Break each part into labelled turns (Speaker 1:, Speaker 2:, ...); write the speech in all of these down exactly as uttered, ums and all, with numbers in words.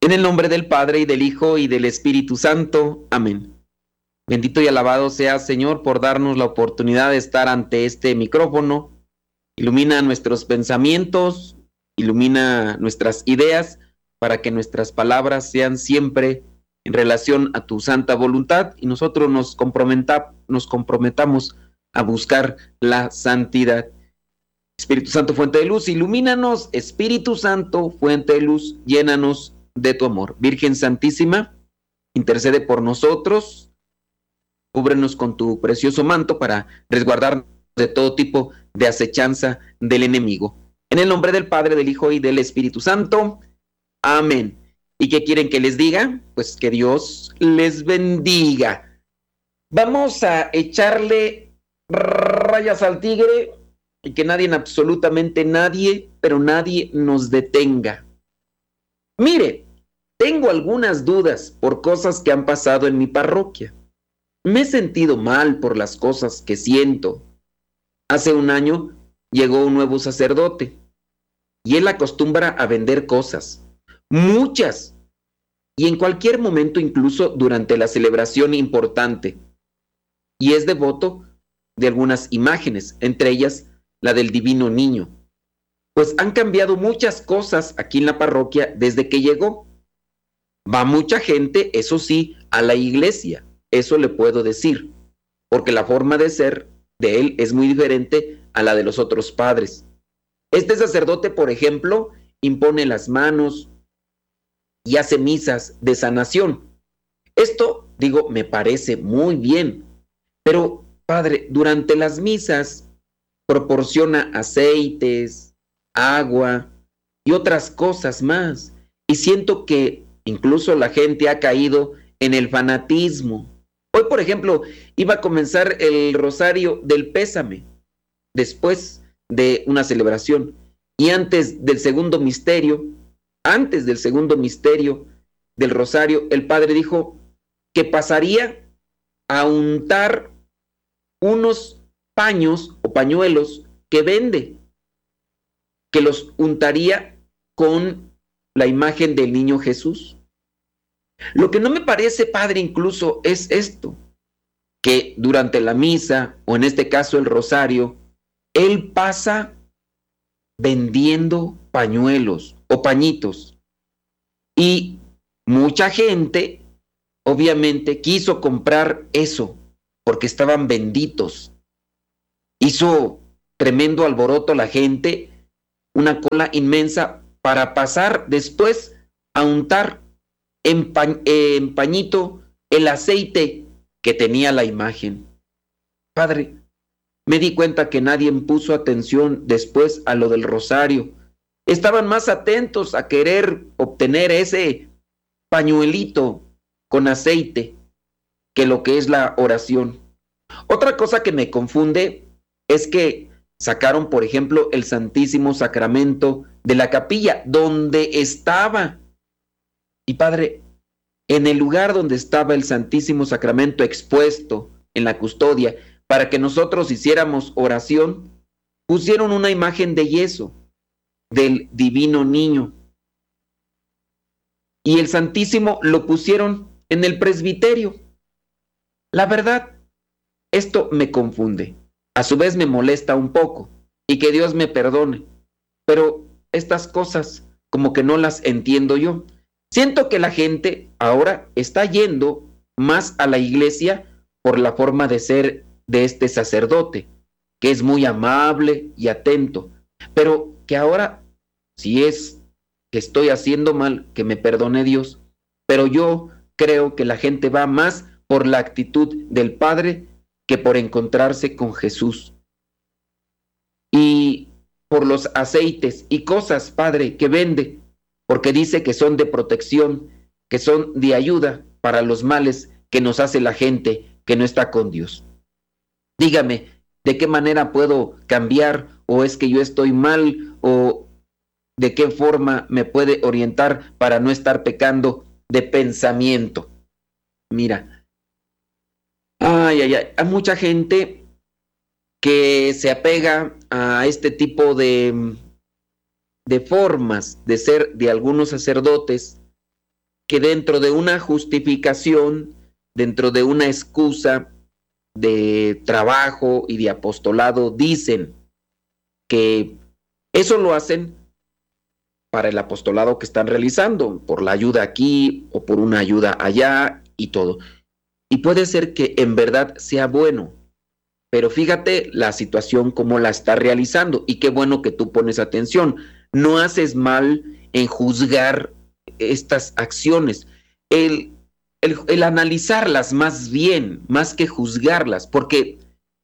Speaker 1: En el nombre del Padre, y del Hijo, y del Espíritu Santo. Amén. Bendito y alabado sea, Señor, por darnos la oportunidad de estar ante este micrófono. Ilumina nuestros pensamientos, ilumina nuestras ideas, para que nuestras palabras sean siempre en relación a tu santa voluntad, y nosotros nos, comprometa, nos comprometamos a buscar la santidad. Espíritu Santo, fuente de luz, ilumínanos. Espíritu Santo, fuente de luz, llénanos de tu amor. Virgen Santísima, intercede por nosotros, cúbrenos con tu precioso manto para resguardarnos de todo tipo de acechanza del enemigo. En el nombre del Padre, del Hijo y del Espíritu Santo. Amén. ¿Y qué quieren que les diga? Pues que Dios les bendiga. Vamos a echarle rayas al tigre y que nadie, absolutamente nadie, pero nadie nos detenga. Mire, tengo algunas dudas por cosas que han pasado en mi parroquia. Me he sentido mal por las cosas que siento. Hace un año llegó un nuevo sacerdote y él acostumbra a vender cosas, muchas, y en cualquier momento, incluso durante la celebración importante. Y es devoto de algunas imágenes, entre ellas la del Divino Niño. Pues han cambiado muchas cosas aquí en la parroquia desde que llegó. Va mucha gente, eso sí, a la iglesia, eso le puedo decir, porque la forma de ser de él es muy diferente a la de los otros padres. Este sacerdote, por ejemplo, impone las manos y hace misas de sanación. Esto, digo, me parece muy bien, pero, padre, durante las misas proporciona aceites, agua y otras cosas más, y siento que incluso la gente ha caído en el fanatismo. Hoy, por ejemplo, iba a comenzar el rosario del pésame, después de una celebración, y antes del segundo misterio, antes del segundo misterio del rosario, el padre dijo que pasaría a untar unos paños o pañuelos que vende, que los untaría con la imagen del niño Jesús. Lo que no me parece, padre, incluso es esto, que durante la misa, o en este caso el rosario, él pasa vendiendo pañuelos o pañitos. Y mucha gente, obviamente, quiso comprar eso, porque estaban benditos. Hizo tremendo alboroto la gente, una cola inmensa para pasar después a untar en, pa- en pañito el aceite que tenía la imagen. Padre, me di cuenta que nadie puso atención después a lo del rosario. Estaban más atentos a querer obtener ese pañuelito con aceite que lo que es la oración. Otra cosa que me confunde es que sacaron, por ejemplo, el Santísimo Sacramento de la capilla donde estaba. Y padre, en el lugar donde estaba el Santísimo Sacramento expuesto en la custodia para que nosotros hiciéramos oración, pusieron una imagen de yeso del Divino Niño. Y el Santísimo lo pusieron en el presbiterio. La verdad, esto me confunde. A su vez me molesta un poco, y que Dios me perdone. Pero estas cosas como que no las entiendo yo. Siento que la gente ahora está yendo más a la iglesia por la forma de ser de este sacerdote, que es muy amable y atento, pero que ahora, si es que estoy haciendo mal, que me perdone Dios, pero yo creo que la gente va más por la actitud del Padre que por encontrarse con Jesús. Y por los aceites y cosas, Padre, que vende, porque dice que son de protección, que son de ayuda para los males que nos hace la gente que no está con Dios. Dígame, ¿de qué manera puedo cambiar? ¿O es que yo estoy mal? ¿O de qué forma me puede orientar para no estar pecando de pensamiento? Mira, ay, ay, ay, hay mucha gente que se apega a este tipo de, de formas de ser de algunos sacerdotes que dentro de una justificación, dentro de una excusa de trabajo y de apostolado, dicen que eso lo hacen para el apostolado que están realizando, por la ayuda aquí o por una ayuda allá y todo. Y puede ser que en verdad sea bueno, pero fíjate la situación como la está realizando, y qué bueno que tú pones atención. No haces mal en juzgar estas acciones, el, el, el analizarlas más bien, más que juzgarlas, porque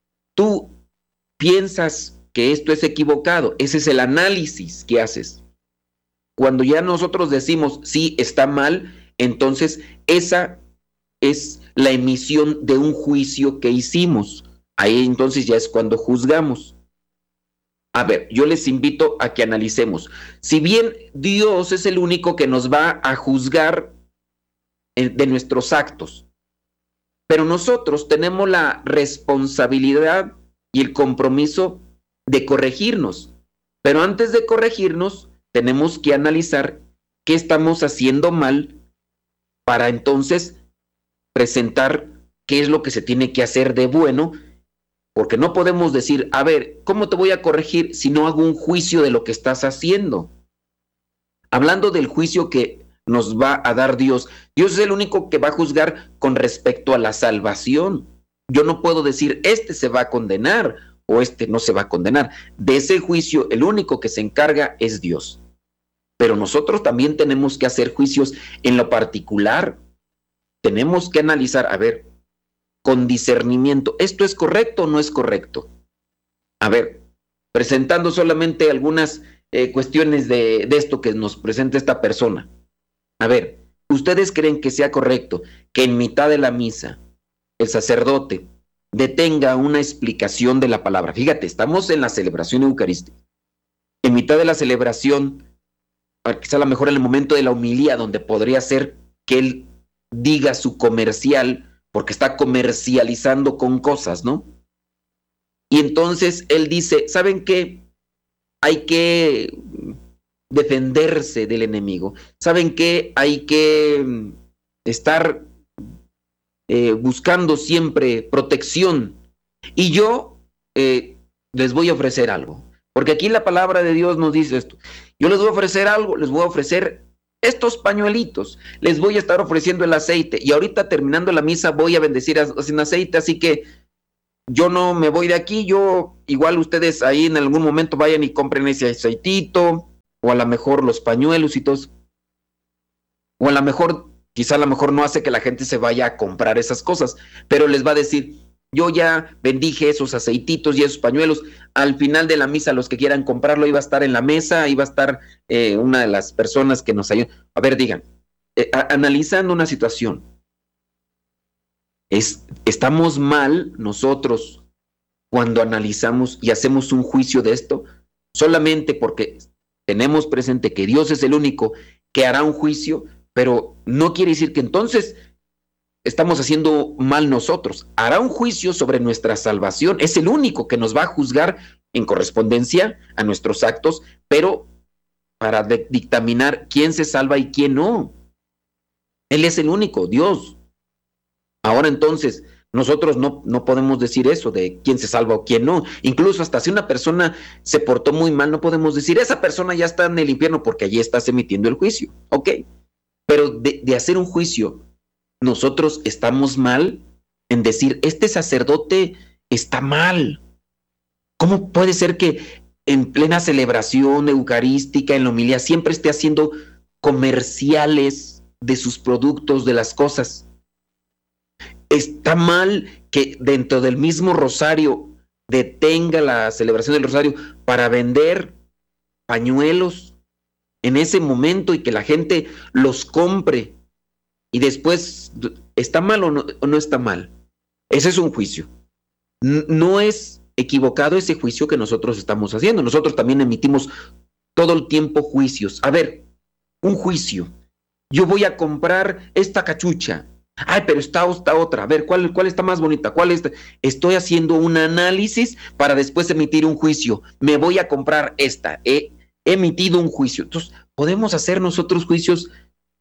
Speaker 1: tú piensas que esto es equivocado, ese es el análisis que haces. Cuando ya nosotros decimos, sí, está mal, entonces esa es la emisión de un juicio que hicimos. Ahí entonces ya es cuando juzgamos. A ver, yo les invito a que analicemos. Si bien Dios es el único que nos va a juzgar de nuestros actos, pero nosotros tenemos la responsabilidad y el compromiso de corregirnos. Pero antes de corregirnos, tenemos que analizar qué estamos haciendo mal para entonces presentar qué es lo que se tiene que hacer de bueno, porque no podemos decir, a ver, ¿cómo te voy a corregir si no hago un juicio de lo que estás haciendo? Hablando del juicio que nos va a dar Dios, Dios es el único que va a juzgar con respecto a la salvación. Yo no puedo decir, este se va a condenar o este no se va a condenar. De ese juicio, el único que se encarga es Dios. Pero nosotros también tenemos que hacer juicios en lo particular. Tenemos que analizar, a ver, con discernimiento, ¿esto es correcto o no es correcto? A ver, presentando solamente algunas eh, cuestiones de, de esto que nos presenta esta persona. A ver, ¿ustedes creen que sea correcto que en mitad de la misa el sacerdote detenga una explicación de la palabra? Fíjate, estamos en la celebración eucarística. En mitad de la celebración, quizá a lo mejor en el momento de la homilía, donde podría ser que él diga su comercial, porque está comercializando con cosas, ¿no? Y entonces él dice, ¿saben qué? Hay que defenderse del enemigo. ¿Saben qué? Hay que estar eh, buscando siempre protección. Y yo eh, les voy a ofrecer algo. Porque aquí la palabra de Dios nos dice esto. Yo les voy a ofrecer algo, les voy a ofrecer estos pañuelitos, les voy a estar ofreciendo el aceite, y ahorita terminando la misa voy a bendecir sin aceite, así que yo no me voy de aquí, yo igual ustedes ahí en algún momento vayan y compren ese aceitito, o a lo mejor los pañuelos y todo, o a lo mejor, quizá a lo mejor no hace que la gente se vaya a comprar esas cosas, pero les va a decir, yo ya bendije esos aceititos y esos pañuelos. Al final de la misa, los que quieran comprarlo, iba a estar en la mesa, iba a estar eh, una de las personas que nos ayudan. A ver, digan, eh, a, analizando una situación, es, ¿estamos mal nosotros cuando analizamos y hacemos un juicio de esto? Solamente porque tenemos presente que Dios es el único que hará un juicio, pero no quiere decir que entonces estamos haciendo mal nosotros. Hará un juicio sobre nuestra salvación. Es el único que nos va a juzgar en correspondencia a nuestros actos, pero para de- dictaminar quién se salva y quién no. Él es el único, Dios. Ahora entonces, nosotros no, no podemos decir eso de quién se salva o quién no. Incluso hasta si una persona se portó muy mal, no podemos decir, esa persona ya está en el infierno porque allí estás emitiendo el juicio. Ok, pero de, de hacer un juicio, nosotros estamos mal en decir, este sacerdote está mal. ¿Cómo puede ser que en plena celebración eucarística, en la homilía, siempre esté haciendo comerciales de sus productos, de las cosas? Está mal que dentro del mismo rosario detenga la celebración del rosario para vender pañuelos en ese momento y que la gente los compre. Y después, ¿está mal o no, o no está mal? Ese es un juicio. N- no es equivocado ese juicio que nosotros estamos haciendo. Nosotros también emitimos todo el tiempo juicios. A ver, un juicio. Yo voy a comprar esta cachucha. Ay, pero está esta otra. A ver, ¿cuál, cuál está más bonita? ¿Cuál está? Estoy haciendo un análisis para después emitir un juicio. Me voy a comprar esta. He emitido un juicio. Entonces, podemos hacer nosotros juicios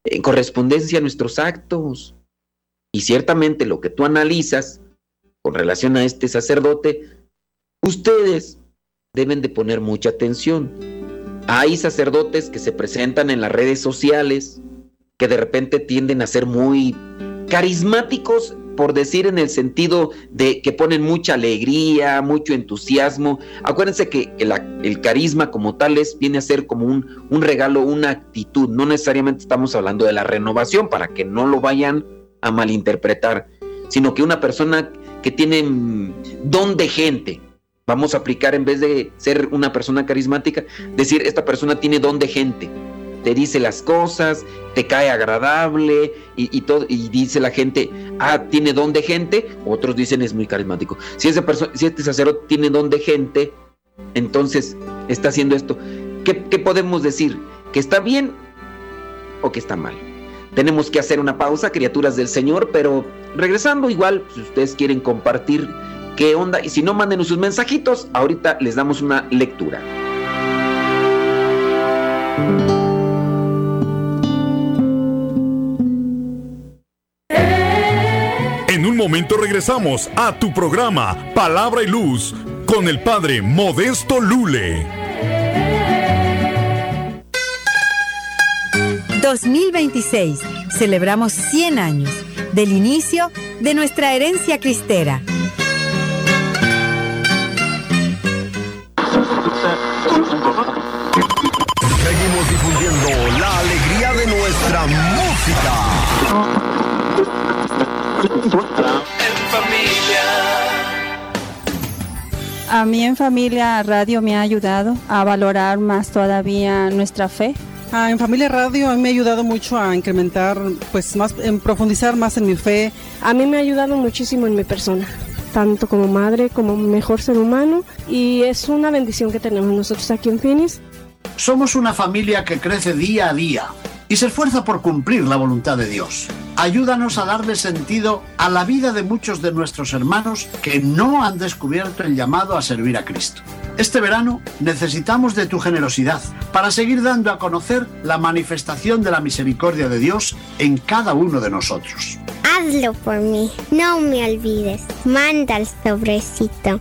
Speaker 1: en correspondencia a nuestros actos. Y ciertamente lo que tú analizas con relación a este sacerdote, ustedes deben de poner mucha atención. Hay sacerdotes que se presentan en las redes sociales que de repente tienden a ser muy carismáticos, por decir en el sentido de que ponen mucha alegría, mucho entusiasmo. Acuérdense que el, el carisma como tal es, viene a ser como un, un regalo, una actitud. No necesariamente estamos hablando de la renovación para que no lo vayan a malinterpretar, sino que una persona que tiene don de gente, vamos a aplicar en vez de ser una persona carismática, decir esta persona tiene don de gente. Te dice las cosas, te cae agradable y, y todo, y dice la gente, ah, tiene don de gente. Otros dicen es muy carismático. Si esa persona, si este sacerdote tiene don de gente, entonces está haciendo esto. ¿Qué, qué podemos decir? ¿Que está bien o que está mal? Tenemos que hacer una pausa, criaturas del Señor, pero regresando igual, si ustedes quieren compartir qué onda, y si no, manden sus mensajitos, ahorita les damos una lectura.
Speaker 2: En un momento regresamos a tu programa Palabra y Luz con el Padre Modesto Lule.
Speaker 3: dos mil veintiséis, celebramos cien años del inicio de nuestra herencia cristera.
Speaker 4: Seguimos difundiendo la alegría de nuestra música.
Speaker 5: En familia.
Speaker 6: A mí en Familia Radio me ha ayudado a valorar más todavía nuestra fe.
Speaker 7: Ah, en Familia Radio a mí me ha ayudado mucho a incrementar, pues más, en profundizar más en mi fe.
Speaker 8: A mí me ha ayudado muchísimo en mi persona, tanto como madre como mejor ser humano, y es una bendición que tenemos nosotros aquí en Phoenix.
Speaker 9: Somos una familia que crece día a día y se esfuerza por cumplir la voluntad de Dios. Ayúdanos a darle sentido a la vida de muchos de nuestros hermanos que no han descubierto el llamado a servir a Cristo. Este verano necesitamos de tu generosidad para seguir dando a conocer la manifestación de la misericordia de Dios en cada uno de nosotros.
Speaker 10: Hazlo por mí, no me olvides. Manda el sobrecito.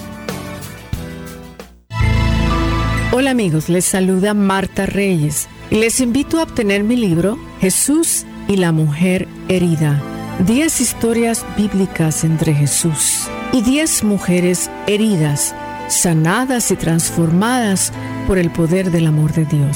Speaker 11: Hola amigos, les saluda Marta Reyes y les invito a obtener mi libro Jesús y la mujer herida. diez historias bíblicas entre Jesús y diez mujeres heridas, sanadas y transformadas por el poder del amor de Dios.